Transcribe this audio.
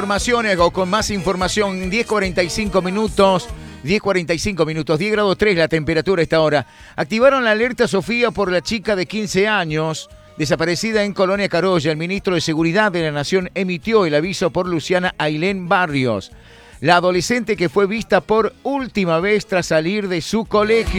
Informaciones o con más información, 10:45 minutos. 10:45 minutos, 10 grados 3 la temperatura a esta hora. Activaron la alerta Sofía por la chica de 15 años desaparecida en Colonia Carolla. El ministro de Seguridad de la Nación emitió el aviso por Luciana Ailén Barrios, la adolescente que fue vista por última vez tras salir de su colegio.